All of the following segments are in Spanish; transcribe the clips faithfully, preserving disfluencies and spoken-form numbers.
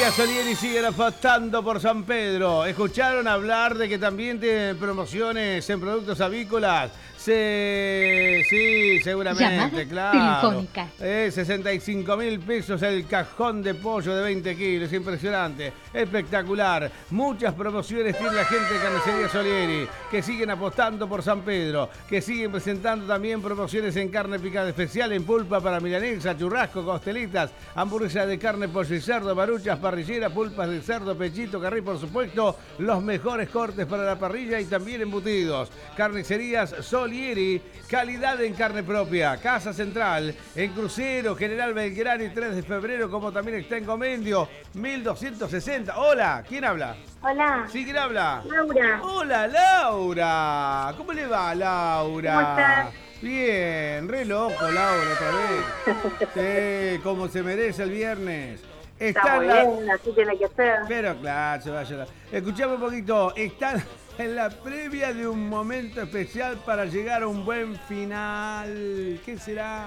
Solieri siguen apostando por San Pedro. ¿Escucharon hablar de que también tienen promociones en productos avícolas? Sí, sí, seguramente, claro. Eh, sesenta y cinco mil pesos el cajón de pollo de veinte kilos. Impresionante, espectacular. Muchas promociones tiene la gente de Carnicería Solieri, que siguen apostando por San Pedro, que siguen presentando también promociones en carne picada especial, en pulpa para milanesa, churrasco, costelitas, hamburguesa de carne, pollo y cerdo, maruchas, parrillera, pulpas de cerdo, pechito, carril, por supuesto, los mejores cortes para la parrilla y también embutidos. Carnicerías Solieri, calidad en carne propia. Casa Central, en Crucero, General Belgrano y tres de febrero, como también está en Comendio, mil doscientos sesenta. Hola, ¿quién habla? Hola. ¿Sí, quién habla? Laura. Hola, Laura. ¿Cómo le va, Laura? ¿Cómo estás? Bien, re loco, Laura, otra vez. Sí, como se merece el viernes. Está muy la... bien, así tiene que ser. Pero claro, se vaya. Escuchame un poquito, están en la previa de un momento especial para llegar a un buen final. ¿Qué será?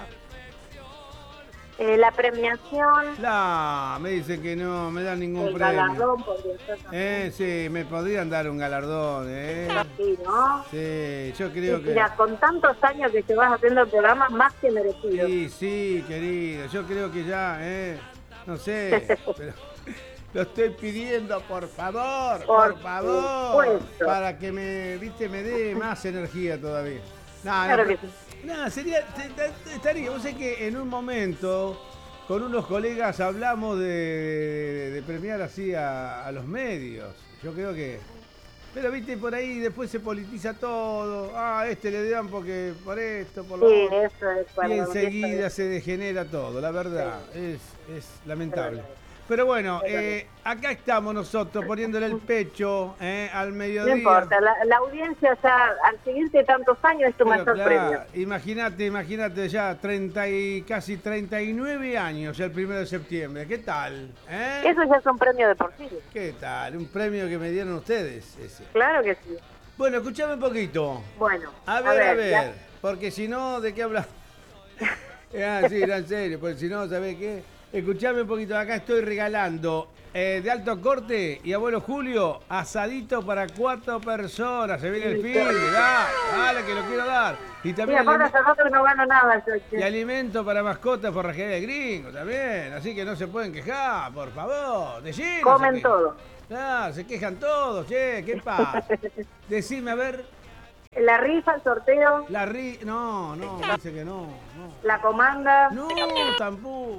Eh, la premiación. No, me dicen que no, me dan ningún el premio. Galardón, porque yo eh, sí, me podrían dar un galardón, ¿eh? Sí, ¿no? Sí, yo creo sí, que... Mira, con tantos años que llevas haciendo el programa, más que merecido. Sí, sí, querido, yo creo que ya, ¿eh? No sé, pero lo estoy pidiendo, por favor, por, por favor, supuesto. Para que me, viste, me dé más energía todavía. No, claro no, que sí. No, sería, estaría, vos sé que en un momento con unos colegas hablamos de, de, de premiar así a, a los medios. Yo creo que... Pero viste, por ahí después se politiza todo. Ah, este le dan porque por esto, por lo sí, otro. Eso es cuando y enseguida es... se degenera todo, la verdad. Sí. Es, es lamentable. Pero, Pero bueno, eh, acá estamos nosotros poniéndole el pecho eh, al mediodía. No importa, la, la audiencia ya al siguiente tantos años es tu Pero mayor claro, premio. Imagínate, imagínate ya treinta y casi treinta y nueve años ya el primero de septiembre. ¿Qué tal? ¿Eh? Eso ya es un premio de por sí. ¿Qué tal? Un premio que me dieron ustedes ese. Claro que sí. Bueno, escuchame un poquito. Bueno, a ver, a ver, a ver ya... porque si no, ¿de qué hablas? ah, sí, era en serio, porque si no, ¿sabés qué? Escuchame un poquito, acá estoy regalando eh, de alto corte y abuelo Julio, asadito para cuatro personas. Se viene el fin, dale, dale, que lo quiero dar. Y también sí, aparte hace rato que no gano nada. Yo, y alimento para mascotas por Forrajería del Gringo también. Así que no se pueden quejar, por favor. De lleno comen todo. Ah, se quejan todos, che, ¿qué pasa? Decime, a ver. La rifa, el sorteo. La rifa, no, no, dice que no, no. La comanda. No, tampoco.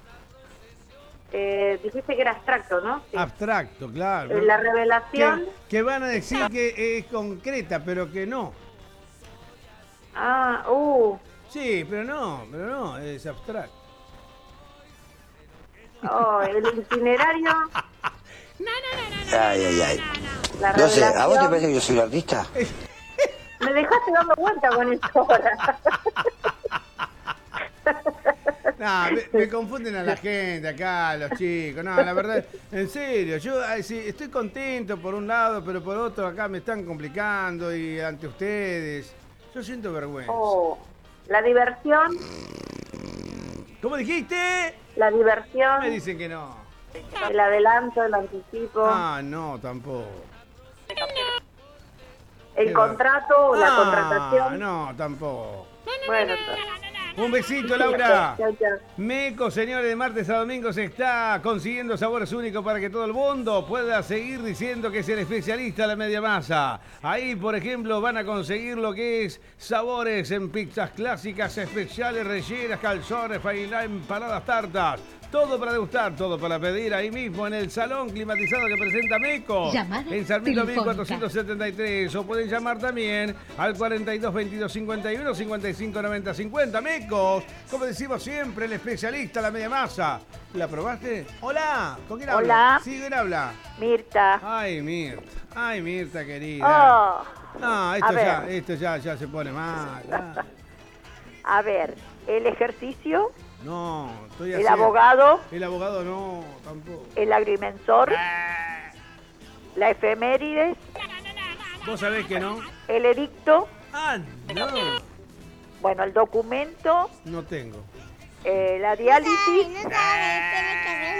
Eh, dijiste que era abstracto, ¿no? Sí. Abstracto, claro. Eh, la revelación. Que, que van a decir que es concreta, pero que no. Ah, uh. Sí, pero no, pero no, es abstracto. Oh, el itinerario. No, no, no, no. Ay, ay, ay. La no sé, ¿a vos te parece que yo soy un artista? Me dejaste dando vuelta con esto ahora. No, me, me confunden a la gente acá, los chicos. No, la verdad, en serio, yo ay, sí, estoy contento por un lado, pero por otro acá me están complicando y ante ustedes. Yo siento vergüenza. Oh, la diversión. ¿Cómo dijiste? La diversión. Me dicen que no. El adelanto, el anticipo. Ah, no, tampoco. El Qué contrato, ah, la contratación. No, tampoco. Bueno, un besito, Laura. Chau, chau. Meco, señores, de martes a domingo se está consiguiendo sabores únicos para que todo el mundo pueda seguir diciendo que es el especialista de la media masa. Ahí, por ejemplo, van a conseguir lo que es sabores en pizzas clásicas, especiales, rellenas, calzones, faina, empanadas, tartas. Todo para degustar, todo para pedir ahí mismo en el salón climatizado que presenta Meco. Llamada en Sarmiento mil telefónica. cuatrocientos setenta y tres. O pueden llamar también al cuarenta y dos, veintidós, cincuenta y uno, cincuenta y cinco, noventa, cincuenta. Mecos, como decimos siempre, el especialista, la media masa. ¿La probaste? Hola, ¿con quién habla? Hola. Sí, ¿quién habla? Mirta. Ay, Mirta. Ay, Mirta, querida. Oh. No, esto A ver. ya, esto ya, ya se pone mal. Ay. A ver, el ejercicio, No, estoy el así. abogado, El abogado no, tampoco. el agrimensor, Ah, la efemérides, ¿Vos sabés que no? el edicto, Ah, no. bueno, el documento, No tengo. eh, la diálisis, No sabes, no sabes,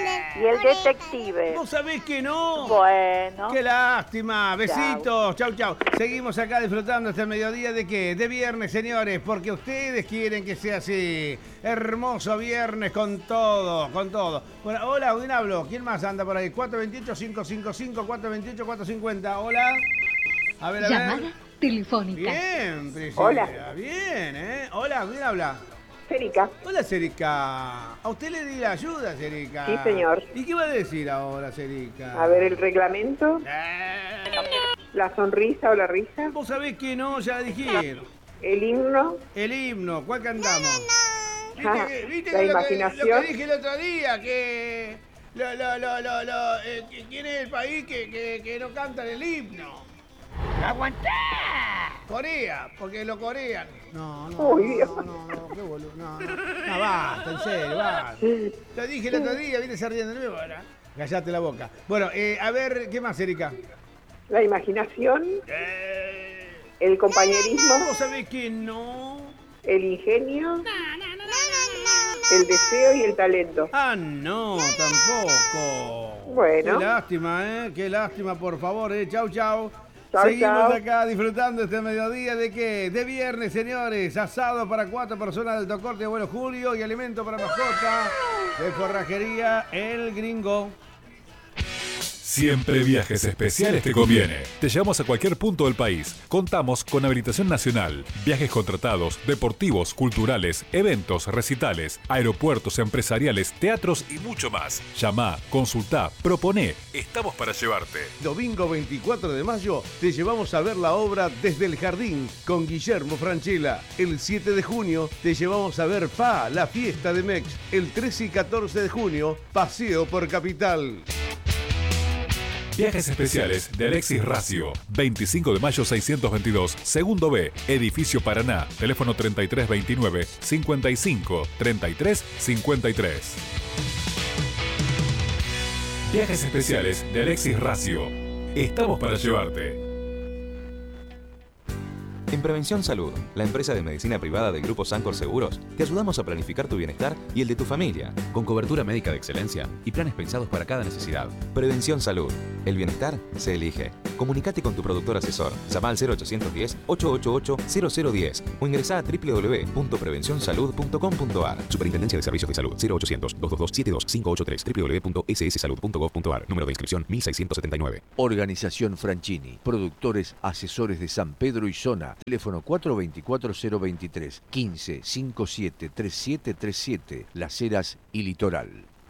Y el detective. ¿Vos sabés que no? Bueno. Qué lástima. Besitos. Chau, chau. Seguimos acá disfrutando hasta el mediodía de qué? De viernes, señores, porque ustedes quieren que sea así. Hermoso viernes con todo, con todo. Bueno, hola, ¿quién hablo? ¿Quién más anda por ahí? cuatro dos ocho, cinco cinco cinco, cuatro dos ocho, cuatro cinco cero. Hola. A ver, a ver. Llamada telefónica. Bien, Priscila. Hola. Bien, ¿eh? Hola, ¿quién habla? Cérica. Hola, Cérica. A usted le di la ayuda, Cérica. Sí, señor. ¿Y qué va a decir ahora, Cérica? A ver, el reglamento. Eh, La sonrisa o la risa. Vos sabés que no, ya dijeron. El himno. El himno, ¿cuál cantamos? Ah, ¿Viste, que, viste la que lo, que, imaginación. lo que dije el otro día? Que... Lo, lo, lo, lo, lo, eh, ¿quién es el país que, que, que no canta el himno? ¡Aguantá! Corea, porque lo corean. No, no, Uy, no, Dios. no, no, no, qué boludo. No, no, no, basta, en serio, basta. Lo dije el otro día, vine riendo de nuevo ahora. Callate la boca. Bueno, eh, a ver, ¿qué más, Erika? La imaginación. Eh, El compañerismo. ¿Vos sabés que no? El ingenio. El deseo y el talento. Ah, no, tampoco. Bueno. Qué lástima, ¿eh? Qué lástima, por favor, ¿eh? Chau, chau. Chau, Seguimos chau. acá disfrutando este mediodía de qué? De viernes, señores. Asado para cuatro personas del Tocorte de Abuelo Julio y alimento para mascota de forrajería El Gringo. Siempre Viajes Especiales te conviene. Te llevamos a cualquier punto del país. Contamos con habilitación nacional, viajes contratados, deportivos, culturales, eventos, recitales, aeropuertos empresariales, teatros y mucho más. Llama, consultá, proponé. Estamos para llevarte. Domingo veinticuatro de mayo te llevamos a ver la obra Desde el Jardín con Guillermo Francella. El siete de junio te llevamos a ver P A, la fiesta de Mex. El trece y catorce de junio, Paseo por Capital. Viajes Especiales de Alexis Racio. veinticinco de mayo seiscientos veintidós, segundo B, Edificio Paraná. Teléfono treinta y tres veintinueve, cincuenta y cinco, treinta y tres cincuenta y tres. Viajes Especiales de Alexis Racio. Estamos para llevarte. En Prevención Salud, la empresa de medicina privada del Grupo Sancor Seguros, te ayudamos a planificar tu bienestar y el de tu familia, con cobertura médica de excelencia y planes pensados para cada necesidad. Prevención Salud, el bienestar se elige. Comunicate con tu productor asesor, llama al cero ochocientos diez, ochocientos ochenta y ocho, cero cero diez o ingresá a doble u doble u doble u punto prevención salud punto com punto a r. Superintendencia de Servicios de Salud, cero ochocientos, doscientos veintidós, setenta y dos, quinientos ochenta y tres, doble u doble u doble u punto ese ese salud punto gov punto a r. Número de inscripción mil seiscientos setenta y nueve. Organización Franchini, productores, asesores de San Pedro y zona. Teléfono cuatro dos cuatro, cero veintitrés, quince, cincuenta y siete, treinta y siete treinta y siete, Las Heras y Litoral.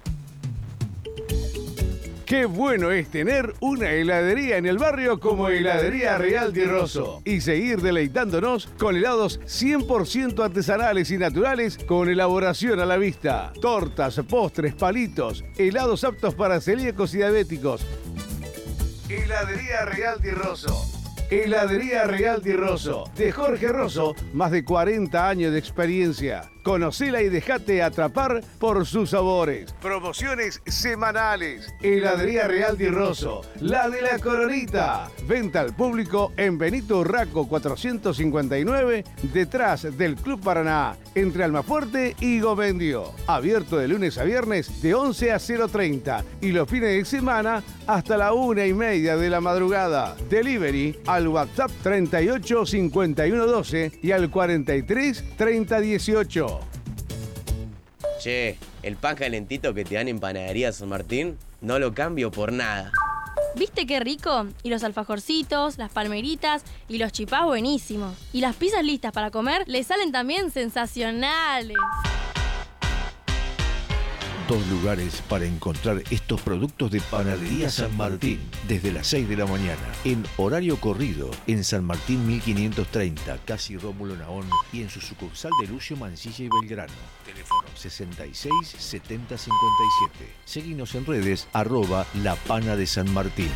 Qué bueno es tener una heladería en el barrio como Heladería Real Tirroso y seguir deleitándonos con helados cien por ciento artesanales y naturales con elaboración a la vista. Tortas, postres, palitos, helados aptos para celíacos y diabéticos. Heladería Real Tirroso. Heladería Real Tirroso, de Jorge Rosso, más de cuarenta años de experiencia. Conocela y dejate atrapar por sus sabores. Promociones semanales. Heladería Real Tirroso, la de la Coronita. Venta al público en Benito Urraco cuatrocientos cincuenta y nueve, detrás del Club Paraná, entre Almafuerte y Govendio. Abierto de lunes a viernes de once a cero treinta y los fines de semana hasta la una y media de la madrugada. Delivery al WhatsApp treinta y ocho, cincuenta y uno, doce y al cuarenta y tres, treinta, dieciocho. Che, el pan calentito que te dan en Panadería San Martín, no lo cambio por nada. ¿Viste qué rico? Y los alfajorcitos, las palmeritas y los chipás buenísimos. Y las pizzas listas para comer le salen también sensacionales. Dos lugares para encontrar estos productos de Panadería San Martín desde las seis de la mañana en horario corrido en San Martín mil quinientos treinta, casi Rómulo Naón, y en su sucursal de Lucio Mancilla y Belgrano. Teléfono sesenta y seis, setenta, cincuenta y siete. Seguinos en redes arroba La Pana de San Martín.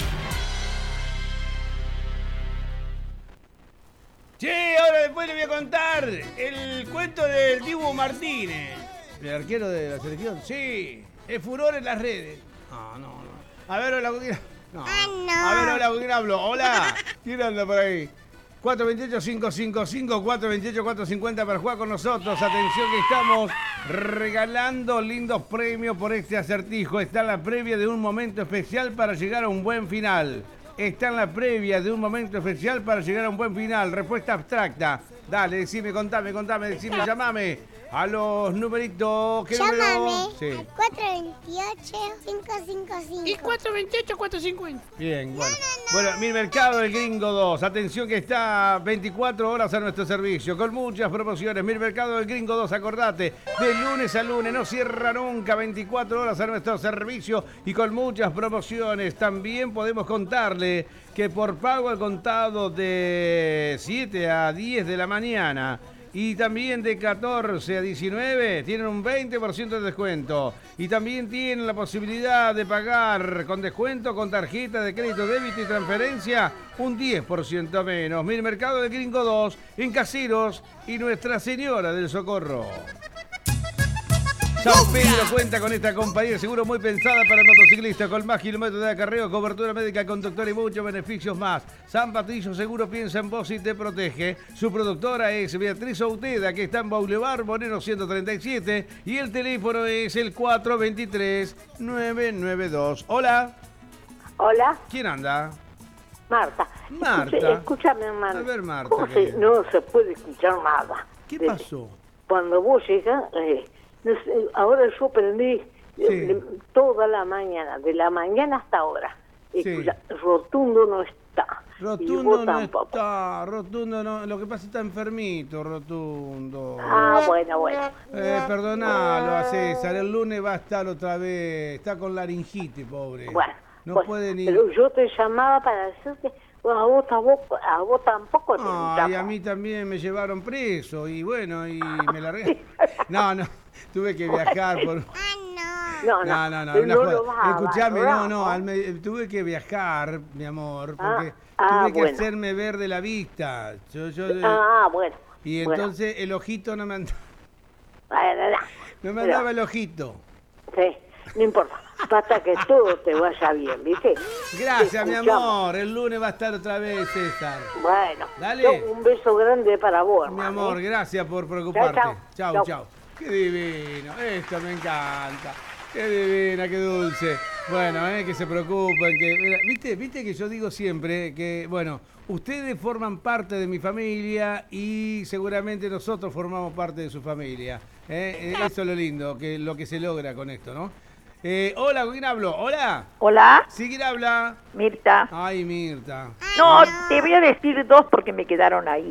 Che, ahora después le voy a contar el cuento del Dibu Martínez. ¿El arquero de la selección? Sí. Es furor en las redes. No, no, no. A ver, hola, ¿con quién? No. Ah, no. A ver, hola, ¿con quién hablo? Hola. ¿Quién anda por ahí? cuatro dos ocho, cinco cinco cinco, cuatro dos ocho, cuatro cinco cero para jugar con nosotros. Atención que estamos regalando lindos premios por este acertijo. Está en la previa de un momento especial para llegar a un buen final. Está en la previa de un momento especial para llegar a un buen final. Respuesta abstracta. Dale, decime, contame, contame, decime, llamame. A los numeritos. ¿Qué Llámame número? Sí. al cuatro dos ocho, cinco cinco cinco. Y cuatro dos ocho, cuatro cincuenta. Bien, bueno. Bueno, mi mercado del Gringo dos. Atención que está veinticuatro horas a nuestro servicio, con muchas promociones. Mi mercado del Gringo dos, acordate, de lunes a lunes, no cierra nunca, veinticuatro horas a nuestro servicio y con muchas promociones. También podemos contarle que por pago al contado de siete a diez de la mañana y también de catorce a diecinueve tienen un veinte por ciento de descuento. Y también tienen la posibilidad de pagar con descuento con tarjeta de crédito, débito y transferencia un diez por ciento menos. Mi mercado de Gringo dos en Caseros y Nuestra Señora del Socorro. San Pedro cuenta con esta compañía de seguro muy pensada para el motociclista, con más kilómetros de acarreo, cobertura médica, conductor y muchos beneficios más. San Patricio Seguro piensa en vos y te protege. Su productora es Beatriz Outeda, que está en Boulevard Moreno ciento treinta y siete, y el teléfono es el cuatro dos tres, nueve nueve dos. Hola. Hola. ¿Quién anda? Marta. Marta. Escuche, escúchame, hermano. A ver, Marta. ¿Cómo se, no se puede escuchar nada? ¿Qué pasó? Cuando vos llegas... Eh, No sé, ahora yo aprendí Sí. eh, toda la mañana, de la mañana hasta ahora. Sí. Escucha, Rotundo no está. y Rotundo vos no tampoco. está, Rotundo no, lo que pasa es que está enfermito, Rotundo. Ah, bueno, bueno. Eh, perdonalo a César, el lunes va a estar otra vez, está con laringitis, pobre. Bueno, no bueno, puede ni... pero yo te llamaba para decirte, a vos, a vos, a vos tampoco te Ay, a mí también me llevaron preso y bueno, y me largué. No, no, tuve que viajar por... No, No, no, no, una joda. Escuchame, no, no, al me- tuve que viajar, mi amor, porque Ah, tuve que bueno. hacerme ver de la vista. Yo, yo, Ah, bueno. Y bueno. entonces el ojito no me andaba, Bueno, no, no me pero- andaba el ojito. Sí, no importa. Basta que todo te vaya bien, ¿viste? Gracias, mi Escuchame. amor. El lunes va a estar otra vez, César. Bueno, Dale. yo un beso grande para vos, Mi hermano, amor, ¿eh? gracias por preocuparte. Chau, Chau, chau. chau. Qué divino. Esto me encanta. Qué divina, qué dulce. Bueno, eh, que se preocupen. Que, mira, ¿viste, viste que yo digo siempre que, bueno, ustedes forman parte de mi familia y seguramente nosotros formamos parte de su familia. Eh, Eh, eso es lo lindo, que lo que se logra con esto, ¿no? Eh, hola, ¿con quién hablo? Hola. Hola. ¿Sí, quién habla? Mirta. Ay, Mirta. No, te voy a decir dos porque me quedaron ahí.